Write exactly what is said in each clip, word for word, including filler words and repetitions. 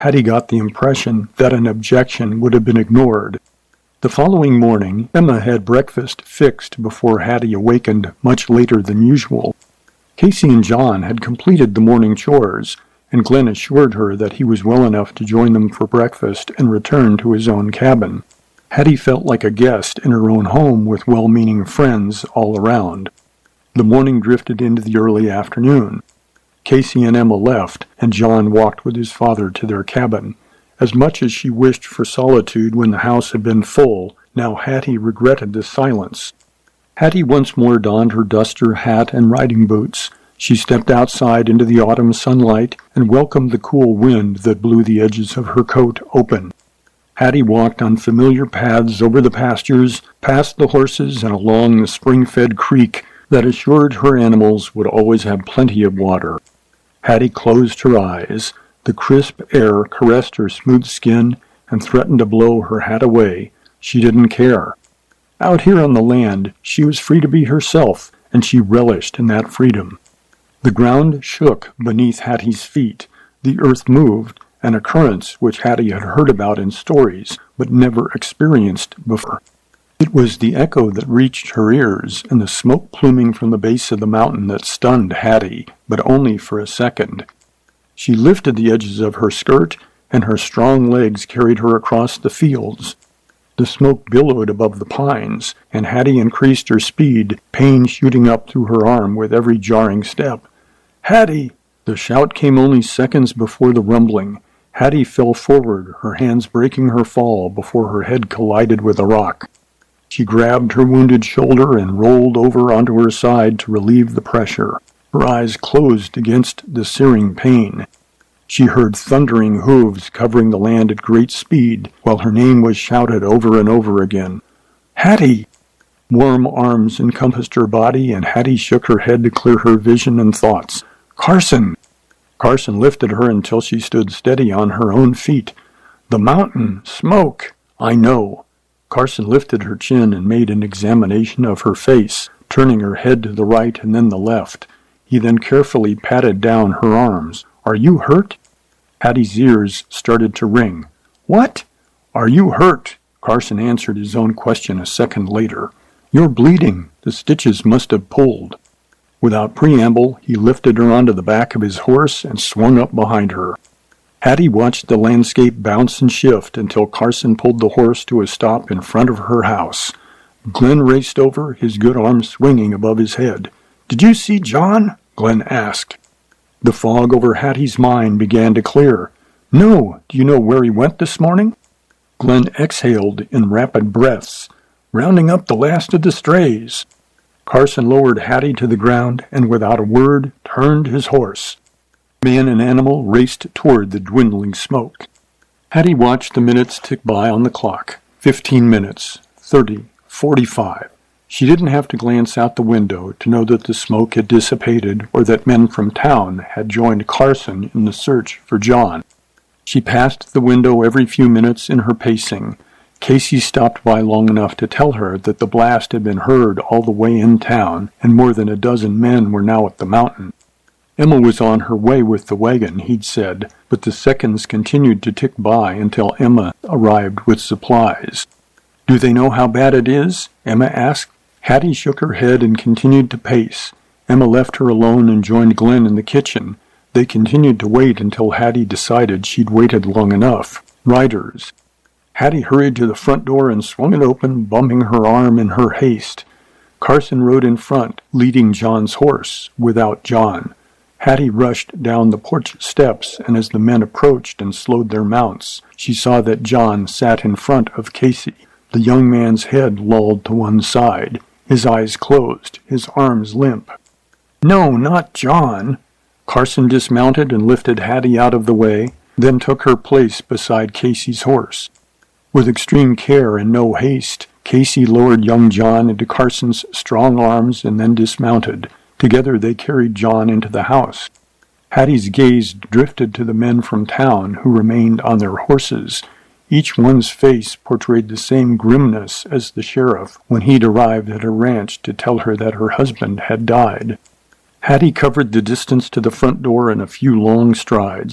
Hattie got the impression that an objection would have been ignored. The following morning, Emma had breakfast fixed before Hattie awakened much later than usual. Casey and John had completed the morning chores, and Glenn assured her that he was well enough to join them for breakfast and return to his own cabin. Hattie felt like a guest in her own home with well-meaning friends all around. The morning drifted into the early afternoon. Casey and Emma left, and John walked with his father to their cabin. As much as she wished for solitude when the house had been full, now Hattie regretted the silence. Hattie once more donned her duster, hat, and riding boots. She stepped outside into the autumn sunlight and welcomed the cool wind that blew the edges of her coat open. Hattie walked on familiar paths over the pastures, past the horses, and along the spring-fed creek that assured her animals would always have plenty of water. Hattie closed her eyes. The crisp air caressed her smooth skin and threatened to blow her hat away. She didn't care. Out here on the land, she was free to be herself, and she relished in that freedom. The ground shook beneath Hattie's feet. The earth moved, an occurrence which Hattie had heard about in stories, but never experienced before. It was the echo that reached her ears, and the smoke pluming from the base of the mountain that stunned Hattie, but only for a second. She lifted the edges of her skirt, and her strong legs carried her across the fields. The smoke billowed above the pines, and Hattie increased her speed, pain shooting up through her arm with every jarring step. "Hattie!" The shout came only seconds before the rumbling. Hattie fell forward, her hands breaking her fall before her head collided with a rock. She grabbed her wounded shoulder and rolled over onto her side to relieve the pressure. Her eyes closed against the searing pain. She heard thundering hooves covering the land at great speed, while her name was shouted over and over again. "Hattie!" Warm arms encompassed her body, and Hattie shook her head to clear her vision and thoughts. "Carson!" Carson lifted her until she stood steady on her own feet. "The mountain! Smoke! I know." Carson lifted her chin and made an examination of her face, turning her head to the right and then the left. He then carefully patted down her arms. "Are you hurt?" Hattie's ears started to ring. "What?" "Are you hurt?" Carson answered his own question a second later. "You're bleeding. The stitches must have pulled." Without preamble, he lifted her onto the back of his horse and swung up behind her. Hattie watched the landscape bounce and shift until Carson pulled the horse to a stop in front of her house. Glenn raced over, his good arm swinging above his head. "Did you see John?" Glenn asked. The fog over Hattie's mind began to clear. "No. Do you know where he went this morning?" Glenn exhaled in rapid breaths. "Rounding up the last of the strays." Carson lowered Hattie to the ground and without a word turned his horse. Man and animal raced toward the dwindling smoke. Hattie watched the minutes tick by on the clock. Fifteen minutes, thirty, forty-five. She didn't have to glance out the window to know that the smoke had dissipated or that men from town had joined Carson in the search for John. She passed the window every few minutes in her pacing. Casey stopped by long enough to tell her that the blast had been heard all the way in town, and more than a dozen men were now at the mountain. Emma was on her way with the wagon, he'd said, but the seconds continued to tick by until Emma arrived with supplies. "Do they know how bad it is?" Emma asked. Hattie shook her head and continued to pace. Emma left her alone and joined Glenn in the kitchen. They continued to wait until Hattie decided she'd waited long enough. Riders. Hattie hurried to the front door and swung it open, bumping her arm in her haste. Carson rode in front, leading John's horse, without John. Hattie rushed down the porch steps, and as the men approached and slowed their mounts, she saw that John sat in front of Casey. The young man's head lolled to one side, his eyes closed, his arms limp. "No, not John." Carson dismounted and lifted Hattie out of the way, then took her place beside Casey's horse. With extreme care and no haste, Casey lowered young John into Carson's strong arms and then dismounted. Together they carried John into the house. Hattie's gaze drifted to the men from town who remained on their horses. Each one's face portrayed the same grimness as the sheriff when he'd arrived at her ranch to tell her that her husband had died. Hattie covered the distance to the front door in a few long strides.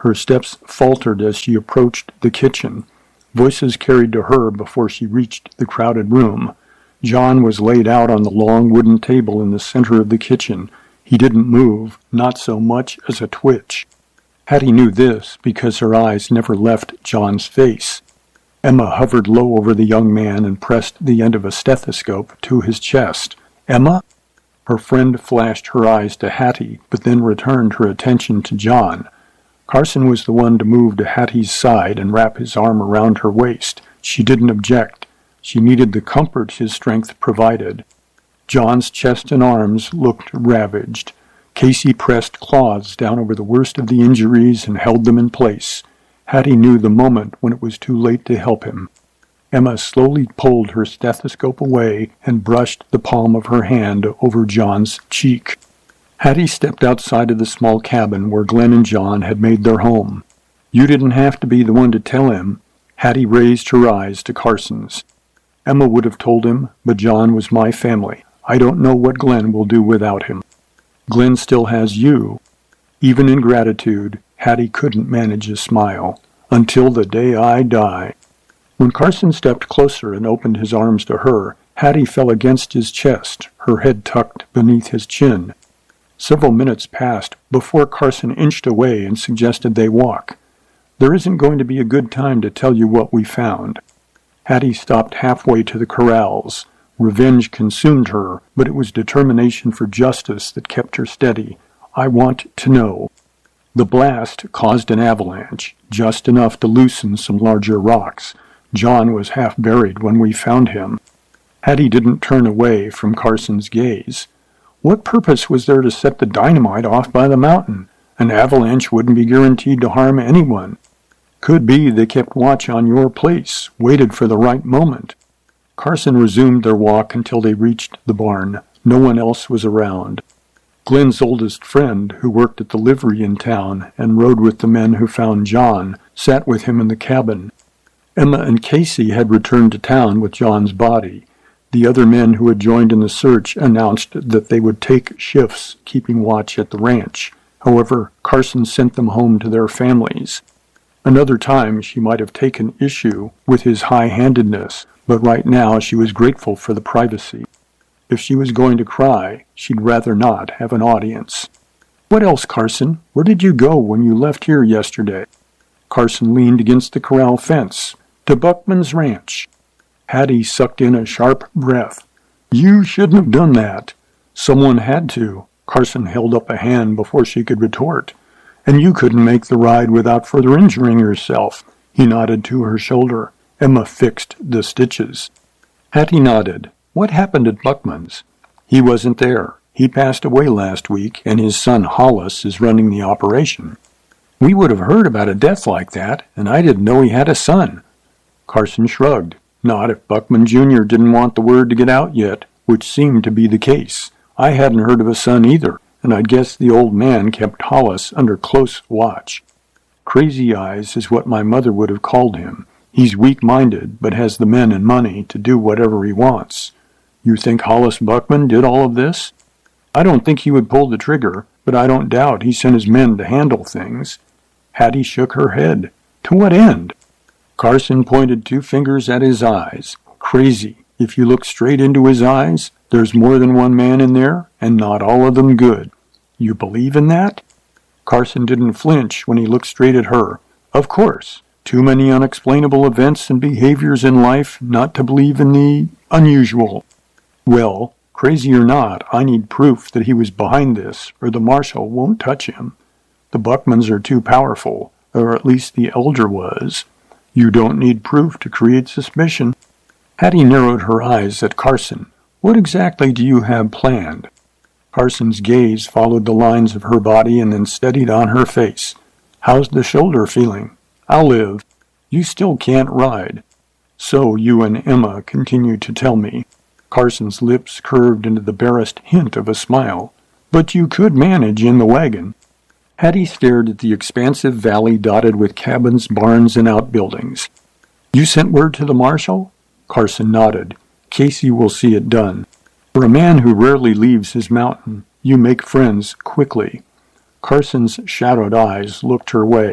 Her steps faltered as she approached the kitchen. Voices carried to her before she reached the crowded room. John was laid out on the long wooden table in the center of the kitchen. He didn't move, not so much as a twitch. Hattie knew this because her eyes never left John's face. Emma hovered low over the young man and pressed the end of a stethoscope to his chest. "Emma?" Her friend flashed her eyes to Hattie, but then returned her attention to John. Carson was the one to move to Hattie's side and wrap his arm around her waist. She didn't object. She needed the comfort his strength provided. John's chest and arms looked ravaged. Casey pressed claws down over the worst of the injuries and held them in place. Hattie knew the moment when it was too late to help him. Emma slowly pulled her stethoscope away and brushed the palm of her hand over John's cheek. Hattie stepped outside of the small cabin where Glenn and John had made their home. "You didn't have to be the one to tell him." Hattie raised her eyes to Carson's. "Emma would have told him, but John was my family. I don't know what Glenn will do without him. Glenn still has you." Even in gratitude, Hattie couldn't manage a smile. "Until the day I die." When Carson stepped closer and opened his arms to her, Hattie fell against his chest, her head tucked beneath his chin. Several minutes passed before Carson inched away and suggested they walk. "There isn't going to be a good time to tell you what we found." Hattie stopped halfway to the corrals. Revenge consumed her, but it was determination for justice that kept her steady. "I want to know." The blast caused an avalanche, just enough to loosen some larger rocks. John was half buried when we found him. Hattie didn't turn away from Carson's gaze. What purpose was there to set the dynamite off by the mountain? An avalanche wouldn't be guaranteed to harm anyone. Could be they kept watch on your place, waited for the right moment. Carson resumed their walk until they reached the barn. No one else was around. Glenn's oldest friend, who worked at the livery in town and rode with the men who found John, sat with him in the cabin. Emma and Casey had returned to town with John's body. The other men who had joined in the search announced that they would take shifts keeping watch at the ranch. However, Carson sent them home to their families. Another time she might have taken issue with his high-handedness, but right now she was grateful for the privacy. If she was going to cry, she'd rather not have an audience. "What else, Carson? Where did you go when you left here yesterday?" Carson leaned against the corral fence. "To Buckman's ranch." Hattie sucked in a sharp breath. "You shouldn't have done that." "Someone had to." Carson held up a hand before she could retort. "And you couldn't make the ride without further injuring yourself." He nodded to her shoulder. Emma fixed the stitches. Hattie nodded. "What happened at Buckman's?" "He wasn't there. He passed away last week, and his son Hollis is running the operation." "We would have heard about a death like that, and I didn't know he had a son." Carson shrugged. "Not if Buckman Junior didn't want the word to get out yet, which seemed to be the case. I hadn't heard of a son either, and I'd guess the old man kept Hollis under close watch. Crazy Eyes is what my mother would have called him. He's weak-minded, but has the men and money to do whatever he wants." "You think Hollis Buckman did all of this?" "I don't think he would pull the trigger, but I don't doubt he sent his men to handle things." Hattie shook her head. "To what end?" Carson pointed two fingers at his eyes. "Crazy. If you look straight into his eyes, there's more than one man in there, and not all of them good." "You believe in that?" Carson didn't flinch when he looked straight at her. "Of course. Too many unexplainable events and behaviors in life not to believe in the unusual." "Well, crazy or not, I need proof that he was behind this, or the marshal won't touch him. The Buckmans are too powerful, or at least the elder was." "You don't need proof to create suspicion." Hattie narrowed her eyes at Carson. "What exactly do you have planned?" Carson's gaze followed the lines of her body and then steadied on her face. "How's the shoulder feeling?" "I'll live." "You still can't ride." "So you and Emma continue to tell me." Carson's lips curved into the barest hint of a smile. "But you could manage in the wagon." Hattie stared at the expansive valley dotted with cabins, barns, and outbuildings. "You sent word to the marshal?" Carson nodded. "Casey will see it done. For a man who rarely leaves his mountain, you make friends quickly." Carson's shadowed eyes looked her way.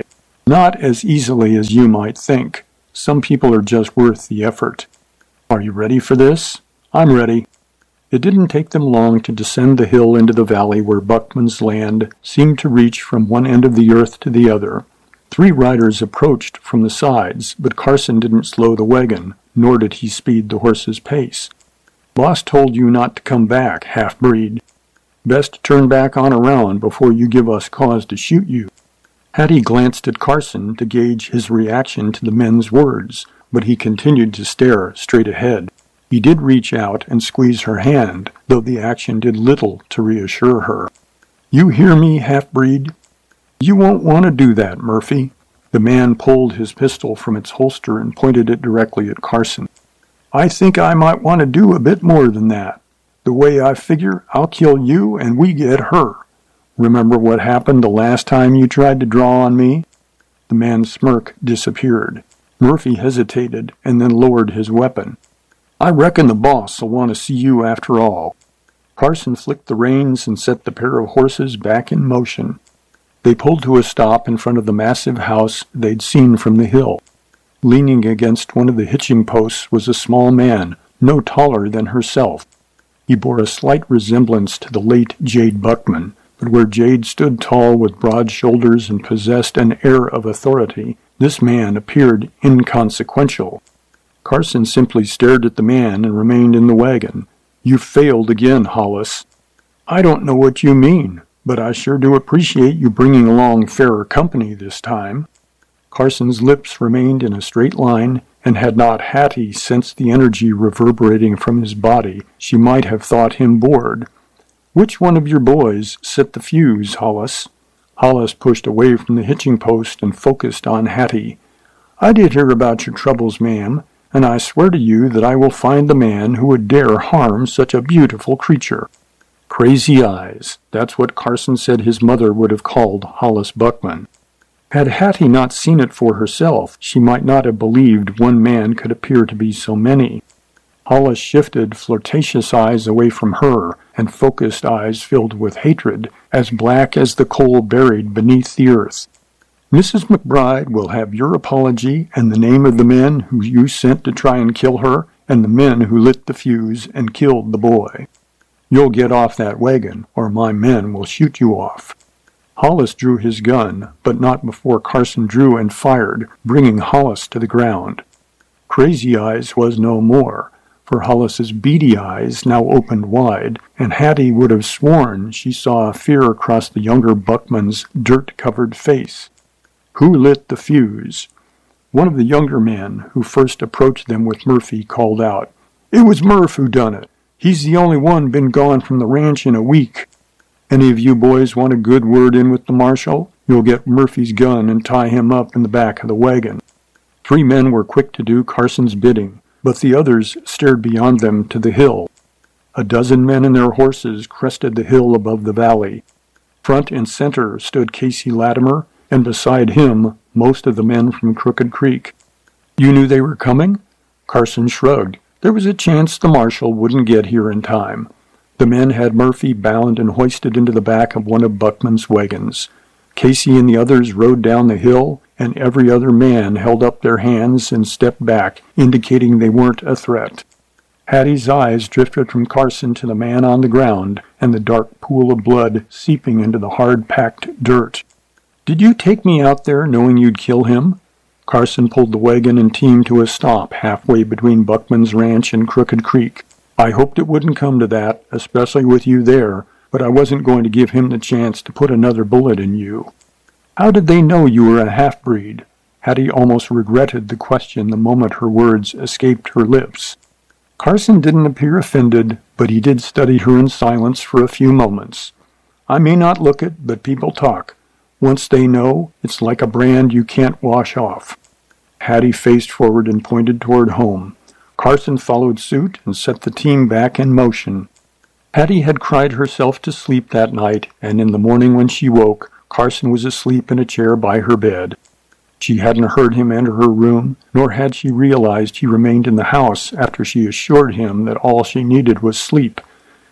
Not as easily as you might think. Some people are just worth the effort. Are you ready for this? I'm ready. It didn't take them long to descend the hill into the valley where Buckman's land seemed to reach from one end of the earth to the other. Three riders approached from the sides, but Carson didn't slow the wagon, nor did he speed the horse's pace. Boss told you not to come back, half-breed. Best turn back on around before you give us cause to shoot you. Hattie glanced at Carson to gauge his reaction to the men's words, but he continued to stare straight ahead. He did reach out and squeeze her hand, though the action did little to reassure her. You hear me, half-breed? You won't want to do that, Murphy. The man pulled his pistol from its holster and pointed it directly at Carson. I think I might want to do a bit more than that. The way I figure, I'll kill you and we get her. Remember what happened the last time you tried to draw on me? The man's smirk disappeared. Murphy hesitated and then lowered his weapon. I reckon the boss will want to see you after all. Carson flicked the reins and set the pair of horses back in motion. They pulled to a stop in front of the massive house they'd seen from the hill. Leaning against one of the hitching posts was a small man, no taller than herself. He bore a slight resemblance to the late Jade Buckman, but where Jade stood tall with broad shoulders and possessed an air of authority, this man appeared inconsequential. Carson simply stared at the man and remained in the wagon. You failed again, Hollis. I don't know what you mean, but I sure do appreciate you bringing along fairer company this time. Carson's lips remained in a straight line, and had not Hattie sensed the energy reverberating from his body, she might have thought him bored. Which one of your boys set the fuse, Hollis? Hollis pushed away from the hitching post and focused on Hattie. I did hear about your troubles, ma'am, and I swear to you that I will find the man who would dare harm such a beautiful creature. Crazy eyes. That's what Carson said his mother would have called Hollis Buckman. Had Hattie not seen it for herself, she might not have believed one man could appear to be so many. Hollis shifted flirtatious eyes away from her, and focused eyes filled with hatred, as black as the coal buried beneath the earth. Missus McBride will have your apology and the name of the men who you sent to try and kill her, and the men who lit the fuse and killed the boy. You'll get off that wagon, or my men will shoot you off. Hollis drew his gun, but not before Carson drew and fired, bringing Hollis to the ground. Crazy Eyes was no more, for Hollis's beady eyes now opened wide, and Hattie would have sworn she saw fear across the younger Buckman's dirt-covered face. Who lit the fuse? One of the younger men, who first approached them with Murphy, called out, It was Murph who done it. He's the only one been gone from the ranch in a week. Any of you boys want a good word in with the marshal? You'll get Murphy's gun and tie him up in the back of the wagon. Three men were quick to do Carson's bidding, but the others stared beyond them to the hill. A dozen men and their horses crested the hill above the valley. Front and center stood Casey Latimer, and beside him, most of the men from Crooked Creek. You knew they were coming? Carson shrugged. There was a chance the marshal wouldn't get here in time. The men had Murphy bound and hoisted into the back of one of Buckman's wagons. Casey and the others rode down the hill, and every other man held up their hands and stepped back, indicating they weren't a threat. Hattie's eyes drifted from Carson to the man on the ground, and the dark pool of blood seeping into the hard-packed dirt. Did you take me out there knowing you'd kill him? Carson pulled the wagon and team to a stop halfway between Buckman's ranch and Crooked Creek. I hoped it wouldn't come to that, especially with you there, but I wasn't going to give him the chance to put another bullet in you. How did they know you were a half-breed? Hattie almost regretted the question the moment her words escaped her lips. Carson didn't appear offended, but he did study her in silence for a few moments. I may not look it, but people talk. Once they know, it's like a brand you can't wash off. Hattie faced forward and pointed toward home. Carson followed suit and set the team back in motion. Hattie had cried herself to sleep that night, and in the morning when she woke, Carson was asleep in a chair by her bed. She hadn't heard him enter her room, nor had she realized he remained in the house after she assured him that all she needed was sleep.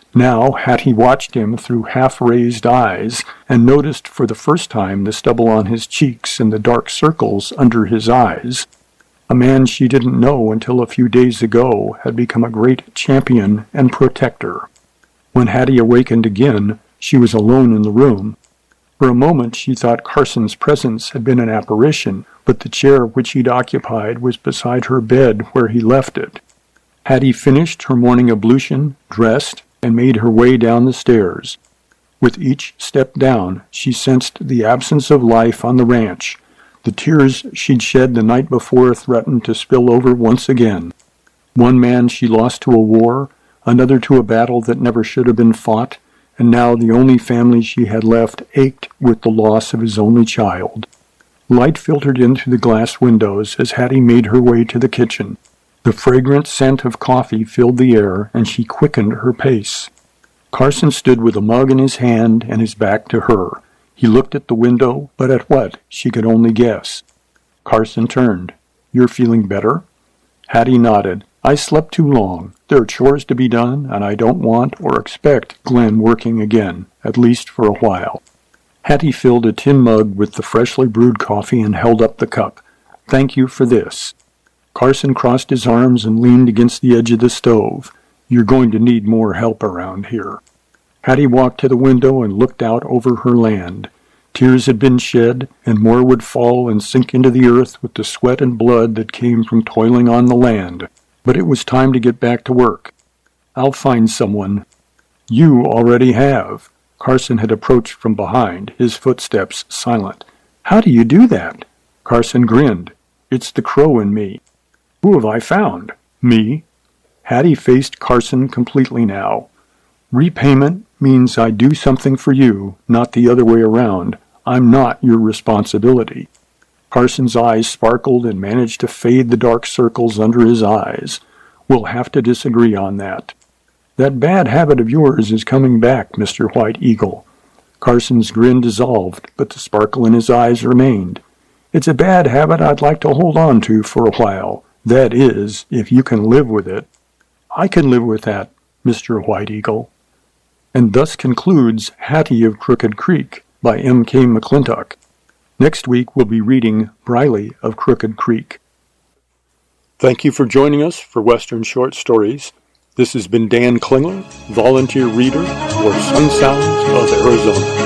Now Hattie watched him through half-raised eyes and noticed for the first time the stubble on his cheeks and the dark circles under his eyes. A man she didn't know until a few days ago had become a great champion and protector. When Hattie awakened again, she was alone in the room. For a moment she thought Carson's presence had been an apparition, but the chair which he'd occupied was beside her bed where he left it. Hattie finished her morning ablution, dressed, and made her way down the stairs. With each step down, she sensed the absence of life on the ranch. The tears she'd shed the night before threatened to spill over once again. One man she lost to a war, another to a battle that never should have been fought, and now the only family she had left ached with the loss of his only child. Light filtered in through the glass windows as Hattie made her way to the kitchen. The fragrant scent of coffee filled the air, and she quickened her pace. Carson stood with a mug in his hand and his back to her. He looked at the window, but at what, she could only guess. Carson turned. "You're feeling better?" Hattie nodded. "I slept too long. There are chores to be done, and I don't want or expect Glenn working again, at least for a while." Hattie filled a tin mug with the freshly brewed coffee and held up the cup. "Thank you for this." Carson crossed his arms and leaned against the edge of the stove. "You're going to need more help around here." Hattie walked to the window and looked out over her land. Tears had been shed, and more would fall and sink into the earth with the sweat and blood that came from toiling on the land. But it was time to get back to work. "I'll find someone." "You already have." Carson had approached from behind, his footsteps silent. "How do you do that?" Carson grinned. "It's the crow in me." "Who have I found?" "Me." Hattie faced Carson completely now. "Repayment means I do something for you, not the other way around. I'm not your responsibility." Carson's eyes sparkled and managed to fade the dark circles under his eyes. "We'll have to disagree on that." "That bad habit of yours is coming back, Mister White Eagle." Carson's grin dissolved, but the sparkle in his eyes remained. "It's a bad habit I'd like to hold on to for a while. That is, if you can live with it." "I can live with that, Mister White Eagle." And thus concludes Hattie of Crooked Creek by M K McClintock. Next week we'll be reading Briley of Crooked Creek. Thank you for joining us for Western Short Stories. This has been Dan Klingler, volunteer reader for Sun Sounds of Arizona.